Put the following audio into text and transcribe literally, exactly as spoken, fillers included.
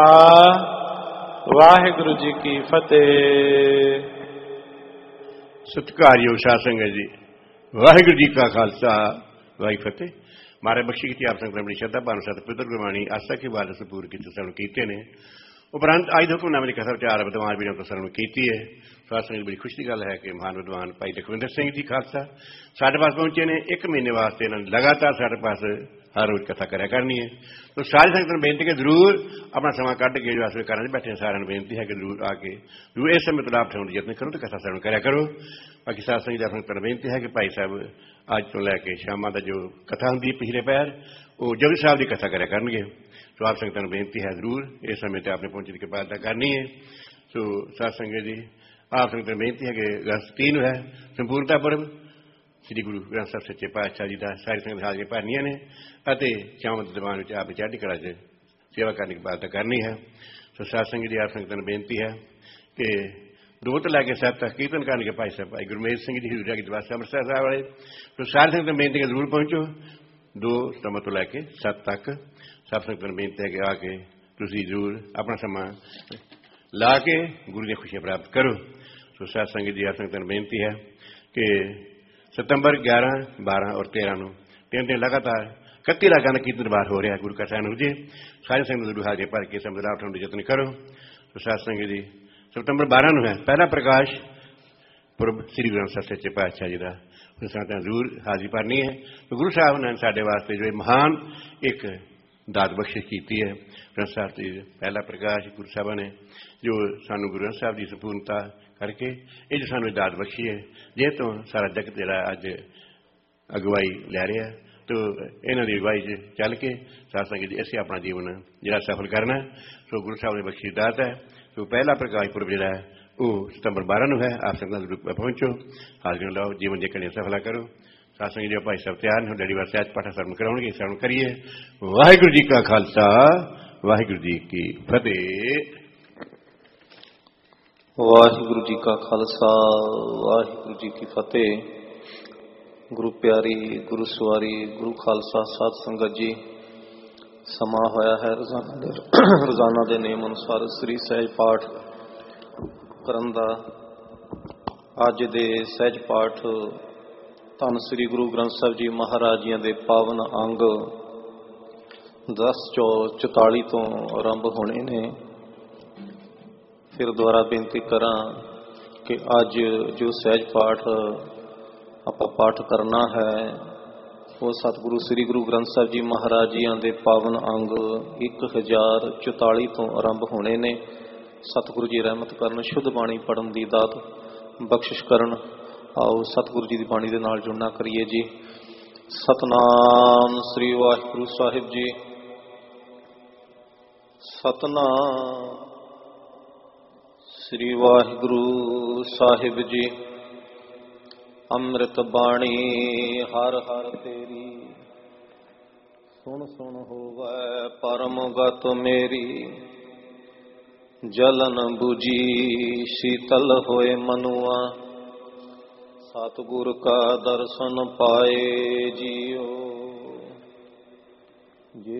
ਵਾਹਿਗੁਰੂ ਜੀ ਕੀ ਫਤਿਹ। ਸਤਿਕਾਰਯੋਗ ਸਾਧ ਸੰਗਤ ਜੀ, ਵਾਹਿਗੁਰੂ ਜੀ ਕਾ ਖਾਲਸਾ ਵਾਹਿਗੁਰੂ ਫਤਿਹ। ਮਹਾਰਾਜ ਬਖਸ਼ੀ ਕੀਤੀ ਆਪ ਸੰਗਤ ਆਪਣੀ ਸ਼ਰਧਾ ਭਾਵਨਾ ਸਤ ਪਵਿੱਤਰ ਗੁਰਬਾਣੀ ਆਸਾ ਕੇ ਬਾਦ ਸਪੂਰ ਕੀਤੇ ਸਾਨੂੰ ਕੀਤੇ ਨੇ। ਉਪਰੰਤ ਅੱਜ ਦੇ ਹੁਕਮਨਾਮੇ ਦੀ ਕਥਾ ਵਿਚਾਰ ਵਿਦਵਾਨ ਵੀਰਾਂ ਤੋਂ ਸਾਨੂੰ ਕੀਤੀ ਹੈ। ਸਾਧ ਸੰਗਤ ਬੜੀ ਖੁਸ਼ੀ ਦੀ ਗੱਲ ਹੈ ਕਿ ਮਹਾਨ ਵਿਦਵਾਨ ਭਾਈ ਲਖਵਿੰਦਰ ਸਿੰਘ ਜੀ ਖਾਲਸਾ ਸਾਡੇ ਪਾਸ ਪਹੁੰਚੇ ਨੇ। ਇੱਕ ਮਹੀਨੇ ਵਾਸਤੇ ਇਹਨਾਂ ਨੇ ਲਗਾਤਾਰ ਸਾਡੇ ਪਾਸ ਹਰ ਰੋਜ਼ ਕਥਾ ਕਰਿਆ ਕਰਨੀ ਹੈ। ਤਾਂ ਸਾਰੀ ਸੰਗਤ ਨੂੰ ਬੇਨਤੀ ਕਿ ਜ਼ਰੂਰ ਆਪਣਾ ਸਮਾਂ ਕੱਢ ਕੇ ਜੋ ਅਸੀਂ ਕਰਨ ਬੈਠੇ ਸਾਰਿਆਂ ਨੂੰ ਬੇਨਤੀ ਹੈ ਕਿ ਜ਼ਰੂਰ ਆ ਕੇ ਜ਼ਰੂਰ ਇਸ ਸਮੇਂ ਤੋਂ ਲਾਭ ਉਠਾਉਣ ਦੀ ਯਤਨ ਕਰੋ ਤੇ ਕਥਾ ਸਰਵਣ ਕਰਿਆ ਕਰੋ। ਬਾਕੀ ਸਾਧ ਸੰਗਤ ਦੀ ਆਪਣੀ ਬੇਨਤੀ ਹੈ ਕਿ ਭਾਈ ਸਾਹਿਬ ਅੱਜ ਤੋਂ ਲੈ ਕੇ ਸ਼ਾਮਾਂ ਦਾ ਜੋ ਕਥਾ ਹੁੰਦੀ ਪਿਛਲੇ ਪੈਰ ਉਹ ਜਪਜੀ ਸਾਹਿਬ ਦੀ ਕਥਾ ਕਰਿਆ ਕਰਨਗੇ। ਸੋ ਆਪ ਸੰਗਤਾਂ ਨੂੰ ਬੇਨਤੀ ਹੈ ਜ਼ਰੂਰ ਇਸ ਸਮੇਂ ਤੇ ਆਪਣੇ ਪਹੁੰਚਣ ਦੀ ਕਿਰਪਾਲਤਾ ਕਰਨੀ ਹੈ। ਸੋ ਸਾਧ ਸੰਗਤ ਜੀ ਆਪ ਸੰਗਤਾਂ ਨੂੰ ਬੇਨਤੀ ਹੈ ਕਿ ਅਗਸਤ ਤੀਹ ਨੂੰ ਹੈ ਸੰਪੂਰਨਤਾ ਪੁਰਬ ਸ੍ਰੀ ਗੁਰੂ ਗ੍ਰੰਥ ਸਾਹਿਬ ਸੱਚੇ ਪਾਤਸ਼ਾਹ ਜੀ ਦਾ ਸਾਰੀ ਸੰਗਤ ਹਾਜ਼ਰੀਆਂ ਭਰਨੀਆਂ ਨੇ ਅਤੇ ਚਾਵਾਂ ਦੇ ਦੀਵਾਨ ਵਿੱਚ ਆਪ ਚੜ੍ਹਦੀ ਕਲਾ 'ਚ ਸੇਵਾ ਕਰਨ ਦੀ ਕਿਰਪਾਲਤਾ ਕਰਨੀ ਹੈ। ਸੋ ਸਾਧ ਸੰਗਤ ਦੀ ਆਪ ਸੰਗਤਾਂ ਨੂੰ ਬੇਨਤੀ ਹੈ ਕਿ ਦੋ ਤੋਂ ਲੈ ਕੇ ਸੱਤ ਤੱਕ ਕੀਰਤਨ ਕਰਨਗੇ ਭਾਈ ਸਾਹਿਬ ਭਾਈ ਗੁਰਮੇਜ ਸਿੰਘ ਜੀ ਹਜ਼ੂਰ ਦੀ ਦਰਬਾਰ ਅੰਮ੍ਰਿਤਸਰ ਸਾਹਿਬ ਵਾਲੇ। ਸੋ ਸਾਰੀ ਸੰਗਤਾਂ ਨੂੰ ਬੇਨਤੀ ਹੈ ਜ਼ਰੂਰ ਪਹੁੰਚੋ ਦੋ ਸਮਾਂ ਤੋਂ ਲੈ ਕੇ ਸੱਤ ਤੱਕ। ਸਭ ਸੰਗਤਾਂ ਨੂੰ ਬੇਨਤੀ ਹੈ ਕਿ ਆ ਕੇ ਤੁਸੀਂ ਜ਼ਰੂਰ ਆਪਣਾ ਸਮਾਂ ਲਾ ਕੇ ਗੁਰੂ ਦੀਆਂ ਖੁਸ਼ੀਆਂ ਪ੍ਰਾਪਤ ਕਰੋ। ਸੋ ਸਾਧ ਸੰਗਤ ਦੀ ਆਪ ਸੰਗਤਾਂ ਨੂੰ ਬੇਨਤੀ ਹੈ ਕਿ ਸਤੰਬਰ ਗਿਆਰਾਂ ਬਾਰਾਂ ਔਰ ਤੇਰਾਂ ਨੂੰ ਤਿੰਨ ਦਿਨ ਲਗਾਤਾਰ ਇਕੱਤੀ ਰਾਗਾਂ ਦਾ ਕੀਰਤਨ ਦਰਬਾਰ ਹੋ ਰਿਹਾ ਗੁਰੂ ਕਾ ਸਾਹਿਬ ਨੂੰ ਜੀ। ਸਾਰੇ ਸੰਗਤ ਜ਼ਰੂਰ ਹਾਜ਼ਰ ਭਰ ਕੇ ਸਮਝ ਲਾਭ ਉਠਾਉਣ ਦੀ ਯਤਨ ਕਰੋ। ਸੋ ਸਾਧ ਸੰਗਤ ਜੀ ਸਤੰਬਰ ਬਾਰਾਂ ਨੂੰ ਹੈ ਪਹਿਲਾ ਪ੍ਰਕਾਸ਼ ਪੁਰਬ ਸ੍ਰੀ ਗੁਰੂ ਗ੍ਰੰਥ ਸਾਹਿਬ ਸੱਚੇ ਪਾਤਸ਼ਾਹ ਜੀ ਦਾ। ਸੰਗਤਾਂ ਜ਼ਰੂਰ ਹਾਜ਼ਰੀ ਭਰਨੀ ਹੈ। ਗੁਰੂ ਸਾਹਿਬ ਨੇ ਸਾਡੇ ਵਾਸਤੇ ਜੋ ਮਹਾਨ ਇੱਕ ਦਾਤ ਬਖਸ਼ਿਸ਼ ਕੀਤੀ ਹੈ ਗ੍ਰੰਥ ਸਾਹਿਬ ਦੀ ਪਹਿਲਾ ਪ੍ਰਕਾਸ਼ ਗੁਰੂ ਸਾਹਿਬਾਂ ਨੇ ਜੋ ਸਾਨੂੰ ਗੁਰੂ ਗ੍ਰੰਥ ਸਾਹਿਬ ਦੀ ਸੰਪੂਰਨਤਾ ਕਰਕੇ ਇਹ ਜੋ ਸਾਨੂੰ ਦਾਤ ਬਖਸ਼ੀ ਹੈ ਜੇ ਤੋਂ ਸਾਰਾ ਜਗਤ ਜਿਹੜਾ ਅੱਜ ਅਗਵਾਈ ਲੈ ਰਿਹਾ ਤੋ ਇਹਨਾਂ ਦੀ ਅਗਵਾਈ 'ਚ ਚੱਲ ਕੇ ਸਾਧ ਸੰਗਤ ਜੀ ਅਸੀਂ ਆਪਣਾ ਜੀਵਨ ਜਿਹੜਾ ਸਫਲ ਕਰਨਾ। ਸੋ ਗੁਰੂ ਸਾਹਿਬ ਨੇ ਬਖਸ਼ੀ ਦਾਤ ਹੈ। ਸੋ ਪਹਿਲਾ ਪ੍ਰਕਾਸ਼ ਪੁਰਬ ਜਿਹੜਾ ਹੈ ਉਹ ਸਤੰਬਰ ਬਾਰਾਂ ਨੂੰ ਹੈ। ਆਪ ਸੰਗਤਾਂ ਜ਼ਰੂਰ ਪਹੁੰਚੋ ਹਾਜ਼ਰੀਆਂ ਲਾਓ ਜੀਵਨ ਦੇ ਕਣੇ ਸਫਲਾ ਕਰੋ। ਸਾਧ ਸੰਗਤ ਜੀ ਭਾਈ ਸਾਹਿਬ ਤਿਆਰ ਨੇ ਡੈਡੀ ਵਾਰ ਸਹਿਜ ਪਾਠ ਸਰਵਣ ਕਰਾਉਣਗੇ। ਸਰਵਣ ਕਰੀਏ। ਵਾਹਿਗੁਰੂ ਜੀ ਕਾ ਖਾਲਸਾ ਵਾਹਿਗੁਰੂ ਜੀ ਕੀ ਫਤਿਹ। ਵਾਹਿਗੁਰੂ ਜੀ ਕਾ ਖਾਲਸਾ ਵਾਹਿਗੁਰੂ ਜੀ ਕੀ ਫਤਿਹ। ਗੁਰੂ ਪਿਆਰੀ ਗੁਰੂ ਸਵਾਰੀ ਗੁਰੂ ਖਾਲਸਾ ਸਾਧ ਸੰਗਤ ਜੀ ਸਮਾਂ ਹੋਇਆ ਹੈ ਰੋਜ਼ਾਨਾ ਦੇ ਰੋਜ਼ਾਨਾ ਦੇ ਨਿਯਮ ਅਨੁਸਾਰ ਸ੍ਰੀ ਸਹਿਜ ਪਾਠ ਕਰਨ ਦਾ। ਅੱਜ ਦੇ ਸਹਿਜ ਪਾਠ ਧੰਨ ਸ੍ਰੀ ਗੁਰੂ ਗ੍ਰੰਥ ਸਾਹਿਬ ਜੀ ਮਹਾਰਾਜ ਜੀਆਂ ਦੇ ਪਾਵਨ ਅੰਗ ਦਸ ਚੌ ਚੁਤਾਲੀ ਤੋਂ ਆਰੰਭ ਹੋਣੇ ਨੇ। ਫਿਰ ਦੁਬਾਰਾ ਬੇਨਤੀ ਕਰਾਂ ਕਿ ਅੱਜ ਜੋ ਸਹਿਜ ਪਾਠ ਆਪਾਂ ਪਾਠ ਕਰਨਾ ਹੈ ਉਹ ਸਤਿਗੁਰੂ ਸ੍ਰੀ ਗੁਰੂ ਗ੍ਰੰਥ ਸਾਹਿਬ ਜੀ ਮਹਾਰਾਜ ਜੀਆਂ ਦੇ ਪਾਵਨ ਅੰਗ ਇੱਕ ਹਜ਼ਾਰ ਚੁਤਾਲੀ ਤੋਂ ਆਰੰਭ ਹੋਣੇ ਨੇ। ਸਤਿਗੁਰੂ ਜੀ ਰਹਿਮਤ ਕਰਨ, ਸ਼ੁੱਧ ਬਾਣੀ ਪੜ੍ਹਨ ਦੀ ਦਾਤ ਬਖਸ਼ਿਸ਼ ਕਰਨ। ਆਓ ਸਤਿਗੁਰੂ ਜੀ ਦੀ ਬਾਣੀ ਦੇ ਨਾਲ ਜੁੜਨਾ ਕਰੀਏ ਜੀ। ਸਤਨਾਮ ਸ੍ਰੀ ਵਾਹਿਗੁਰੂ ਸਾਹਿਬ ਜੀ। ਸਤਨਾਮ ਸ੍ਰੀ ਵਾਹਿਗੁਰੂ ਸਾਹਿਬ ਜੀ। ਅੰਮ੍ਰਿਤ ਬਾਣੀ ਹਰ ਹਰ ਤੇਰੀ ਸੁਣ ਸੁਣ ਹੋਵੈ ਪਰਮ ਗਤ ਮੇਰੀ। ਜਲਨ ਬੁਝੀ ਸ਼ੀਤਲ ਹੋਏ ਮਨੁਆ ਸਤਿਗੁਰ ਕਾ ਦਰਸ਼ਨ ਪਾਏ ਜੀਓ।